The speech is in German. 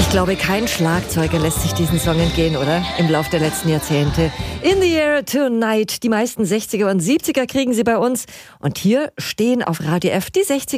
Ich glaube, kein Schlagzeuger lässt sich diesen Song entgehen, oder? Im Lauf der letzten Jahrzehnte. In the Air Tonight. Die meisten 60er und 70er kriegen sie bei uns. Und hier stehen auf Radio F die 60er.